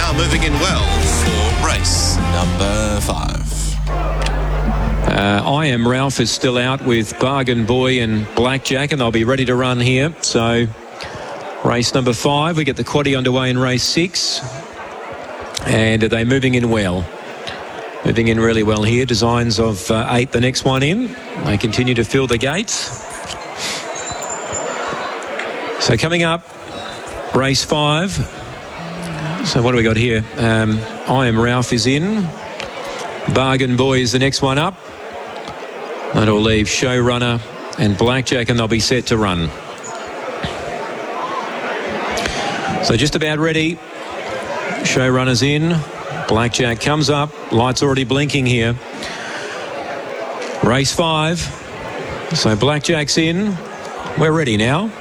now moving in well for race number 5. I Am Ralph is still out with Bargain Boy and Blackjack, and they'll be ready to run here. So race number 5, we get the quaddie underway in race 6. And are they moving in well? Moving in really well here. Designs of 8, the next one in. They continue to fill the gates. So coming up, race 5. So what do we got here? I Am Ralph is in. Bargain Boy is the next one up. That'll leave Showrunner and Blackjack, and they'll be set to run. So just about ready. Showrunner's in. Blackjack comes up. Lights already blinking here. Race 5. So Blackjack's in. We're ready now.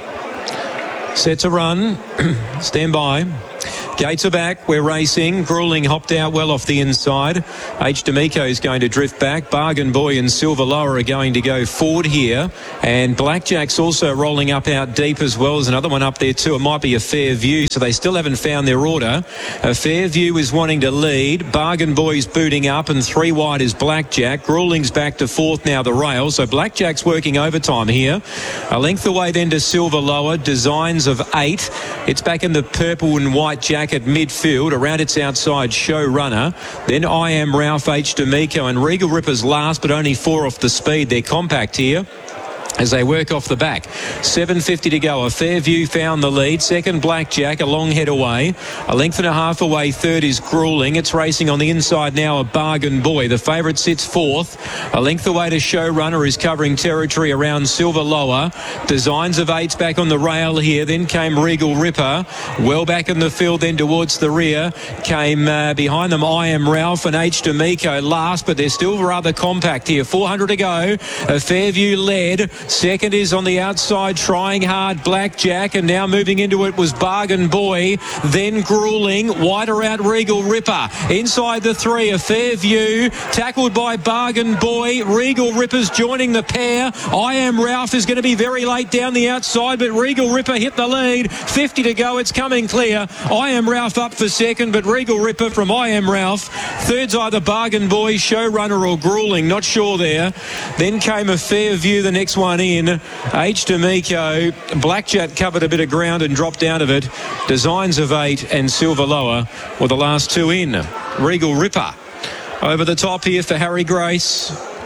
Set to run. Stand by. Gates are back. We're racing. Grueling hopped out well off the inside. H. D'Amico is going to drift back. Bargain Boy and Silver Lower are going to go forward here. And Blackjack's also rolling up out deep as well. There's another one up there too. It might be a Fairview. So they still haven't found their order. A Fairview is wanting to lead. Bargain Boy's booting up, and 3 wide is Blackjack. Grueling's back to 4th now, the rail. So Blackjack's working overtime here. A length away then to Silver Lower. Designs of 8. It's back in the purple and white jacket midfield. Around its outside, Showrunner. Then I Am Ralph, H. D'Amico, and Regal Ripper's last, but only 4 off the speed. They're compact here as they work off the back. 7.50 to go. A Fairview found the lead. Second, Blackjack, a long head away. A length and a half away. Third is Grueling. It's racing on the inside now, a Bargain Boy. The favourite sits 4th. A length away to Showrunner, is covering territory around Silver Lower. Designs of 8's back on the rail here. Then came Regal Ripper. Well back in the field then towards the rear. Came behind them I Am Ralph and H. D'Amico last, but they're still rather compact here. 400 to go. A Fairview led. Second is on the outside, trying hard, Blackjack, and now moving into it was Bargain Boy, then Grueling, wider out Regal Ripper. Inside the 3, a Fairview, tackled by Bargain Boy. Regal Ripper's joining the pair. I Am Ralph is going to be very late down the outside, but Regal Ripper hit the lead. 50 to go, it's coming clear. I Am Ralph up for second, but Regal Ripper from I Am Ralph. Third's either Bargain Boy, Showrunner or Grueling, not sure there. Then came a Fairview, the next one in. H. D'Amico. Blackjack covered a bit of ground and dropped out of it. Designs of 8 and Silver Lower were the last 2 in. Regal Ripper over the top here for Harry Grace.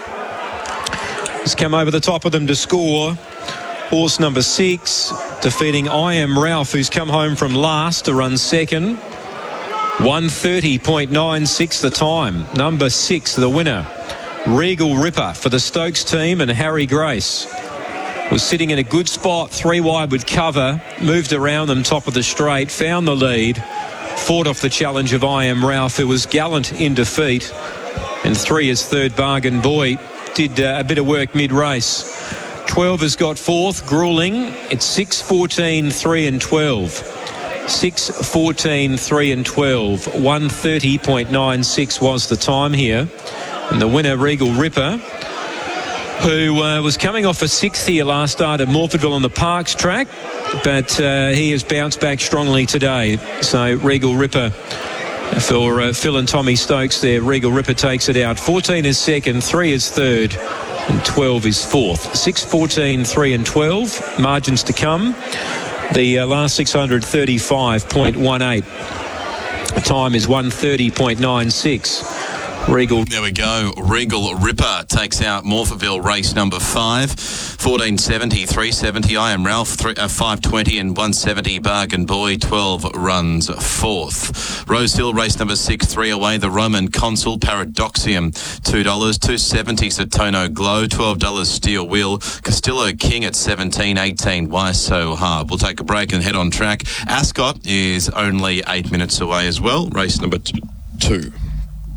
He's come over the top of them to score. Horse number 6 defeating I Am Ralph, who's come home from last to run second. 1:30.96 the time. Number 6, the winner, Regal Ripper for the Stokes team, and Harry Grace was sitting in a good spot, 3 wide with cover, moved around them top of the straight, found the lead, fought off the challenge of I Am Ralph, who was gallant in defeat, and 3 is third, Bargain Boy, did a bit of work mid-race. 12 has got 4th, Grueling. It's 6, 14, 3 and 12. 6, 14, 3 and 12. 1:30.96 was the time here. And the winner, Regal Ripper, who was coming off a 6th here last start at Morfordville on the Parks track, but he has bounced back strongly today. So Regal Ripper for Phil and Tommy Stokes there. Regal Ripper takes it out. 14 is second, 3 is third, and 12 is 4th. 6, 14, 3 and 12. Margins to come. The last 635.18. The time is 1:30.96. Regal. There we go. Regal Ripper takes out Morphettville race number 5. 14.70, 3.70. I Am Ralph, 5.20 and 1.70. Bargain Boy, 12 runs 4th. Rose Hill race number 6, 3 away. The Roman Consul, Paradoxium, $2. 2.70 Satono Glow, $12 Steel Wheel. Castillo King at 17.18. Why So Hard? We'll take a break and head on track. Ascot is only 8 minutes away as well. Race number 2.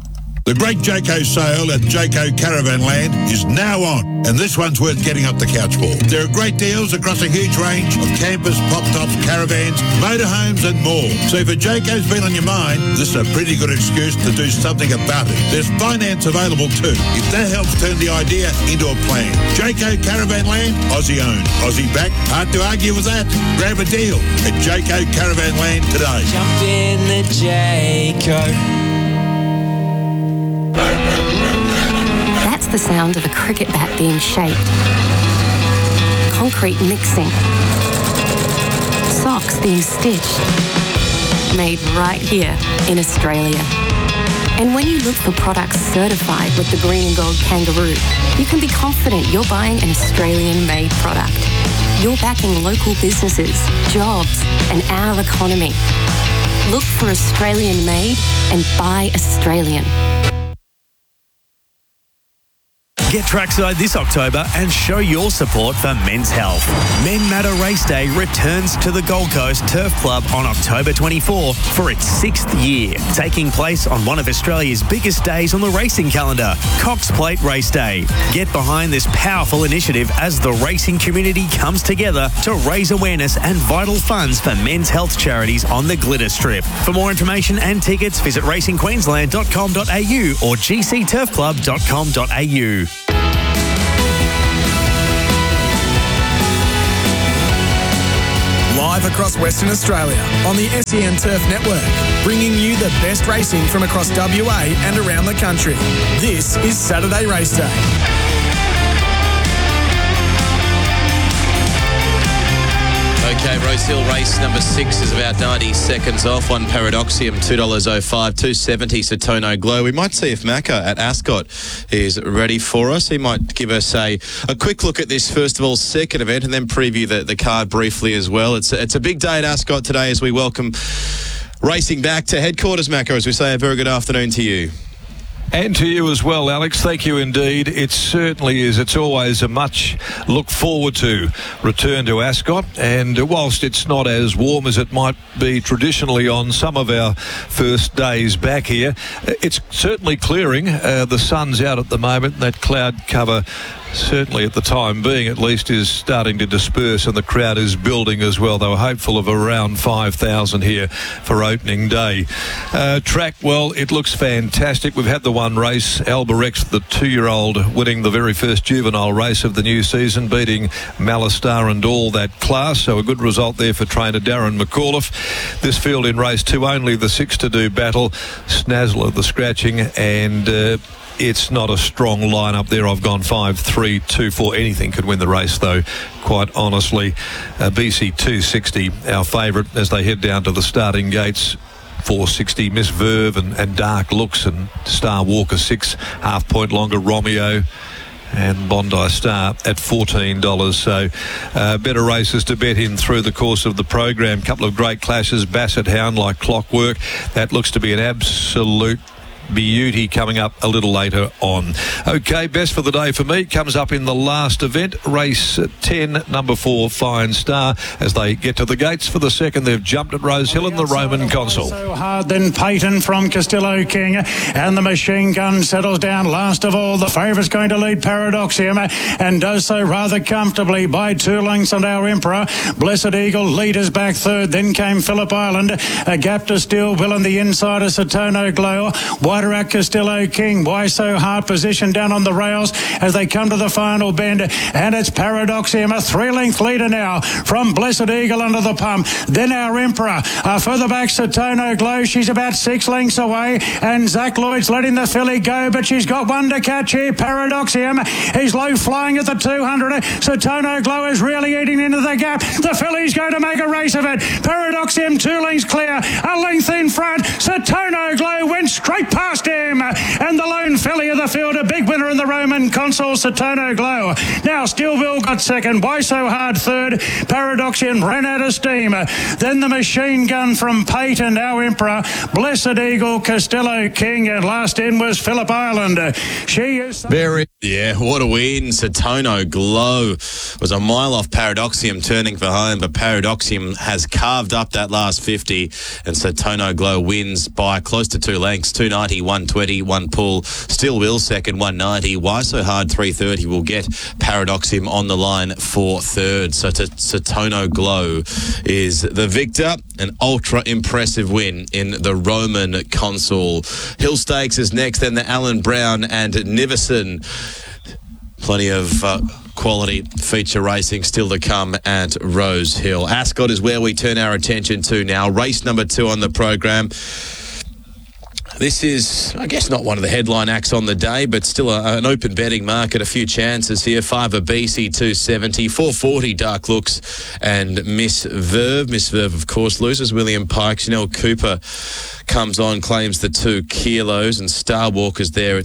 The great Jayco sale at Jayco Caravan Land is now on, and this one's worth getting up the couch for. There are great deals across a huge range of campers, pop-tops, caravans, motorhomes and more. So if a Jayco's been on your mind, this is a pretty good excuse to do something about it. There's finance available too, if that helps turn the idea into a plan. Jayco Caravan Land, Aussie owned, Aussie backed. Hard to argue with that. Grab a deal at Jayco Caravan Land today. Jump in the Jayco. That's the sound of a cricket bat being shaped. Concrete mixing. Socks being stitched. Made right here in Australia. And when you look for products certified with the Green and Gold Kangaroo, you can be confident you're buying an Australian-made product. You're backing local businesses, jobs, and our economy. Look for Australian-made and buy Australian. Get trackside this October and show your support for men's health. Men Matter Race Day returns to the Gold Coast Turf Club on October 24 for its 6th year, taking place on one of Australia's biggest days on the racing calendar, Cox Plate Race Day. Get behind this powerful initiative as the racing community comes together to raise awareness and vital funds for men's health charities on the Glitter Strip. For more information and tickets, visit racingqueensland.com.au or gcturfclub.com.au. Live across Western Australia on the SEN Turf Network, bringing you the best racing from across WA and around the country. This is Saturday Race Day. Okay, Rosehill race number 6 is about 90 seconds off. One Paradoxium, $2.05, $2.70 Satono Glow. We might see if Macca at Ascot is ready for us. He might give us a quick look at this, first of all, second event, and then preview the card briefly as well. It's a big day at Ascot today as we welcome racing back to headquarters, Macca, as we say a very good afternoon to you. And to you as well, Alex. Thank you indeed. It certainly is. It's always a much look forward to return to Ascot. And whilst it's not as warm as it might be traditionally on some of our first days back here, it's certainly clearing. The sun's out at the moment. That cloud cover, certainly at the time being at least, is starting to disperse, and the crowd is building as well. They were hopeful of around 5,000 here for opening day. Track, well, it looks fantastic. We've had the one race, Albirex, the 2-year-old, winning the very first juvenile race of the new season, beating Malistar and all that class. So a good result there for trainer Darren McAuliffe. This field in race 2, only the 6-to-do battle. Snazzler, the scratching, and it's not a strong lineup there. I've gone 5, 3, 2, 4. Anything could win the race, though, quite honestly. BC 260, our favourite, as they head down to the starting gates. 460, Miss Verve and Dark Looks, and Star Walker 6, half point longer, Romeo and Bondi Star at $14. So better races to bet in through the course of the program. Couple of great clashes. Bassett Hound, like clockwork. That looks to be an absolute beauty coming up a little later on. Okay, best for the day for me comes up in the last event, race 10, number 4, Fine Star. As they get to the gates for the second, they've jumped at Rosehill and the Roman Consul. So hard, then Peyton from Castillo King, and the machine gun settles down. Last of all, the favourite's going to lead Paradoxium, and does so rather comfortably by 2 lengths on our Emperor. Blessed Eagle leaders back third, then came Phillip Island, a gap to Still Will and the insider Satono Glow. Wider out Castillo King. Why So Hard position down on the rails as they come to the final bend, and it's Paradoxium, a 3-length leader now from Blessed Eagle under the pump. Then our Emperor, further back Satono Glow, she's about 6 lengths away, and Zach Lloyd's letting the filly go, but she's got one to catch here. Paradoxium, he's low flying at the 200. Satono Glow is really eating into the gap. The filly's going to make a race of it. Paradoxium 2 lengths clear, a length in front. Satono Glow went straight past him, and the lone filly of the field, a big winner in the Roman Consul Satono Glow. Now Stillville got second. Why So Hard third. Paradoxian ran out of steam. Then the Machine Gun from Peyton, Our Emperor. Blessed Eagle, Costello King, and last in was Phillip Island. She is... Yeah, what a win. Satono Glow was a mile off Paradoxium turning for home, but Paradoxium has carved up that last 50, and Satono Glow wins by close to 2 lengths, 290, 120, one pull. Still Will second, 190. Why So Hard 330 will get Paradoxium on the line for third. So Satono Glow is the victor. An ultra impressive win in the Roman Consul. Hill Stakes is next, then the Alan Brown and Niverson. Plenty of quality feature racing still to come at Rose Hill. Ascot is where we turn our attention to now. Race number 2 on the program. This is, I guess, not one of the headline acts on the day, but still an open betting market. A few chances here. 5 BC 270, 440 Dark Looks, and Miss Verve. Miss Verve, of course, loses William Pike. Chanel Cooper comes on, claims the 2 kilos, and Star Walker's there at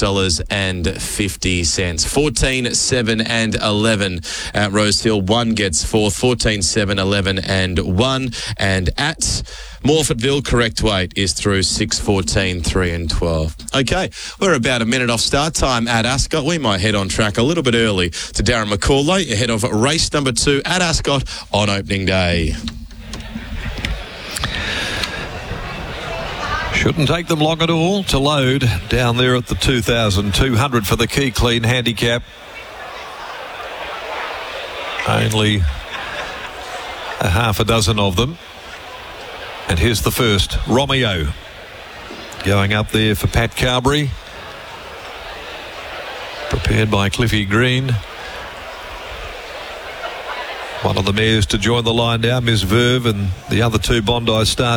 $6.50. 14, 7 and 11 at Rose Hill. 1 gets 4th. 14, 7, 11 and 1. And at Morfettville, correct weight is through 6, 14, 3 and 12. Okay, we're about a minute off start time at Ascot. We might head on track a little bit early to Darren McCauley ahead of race number 2 at Ascot on opening day. Shouldn't take them long at all to load down there at the 2,200 for the Key Clean handicap. Only a half a dozen of them. And here's the first, Romeo, going up there for Pat Carberry. Prepared by Cliffy Green. One of the mares to join the line now, Miss Verve, and the other 2 Bondi Stars.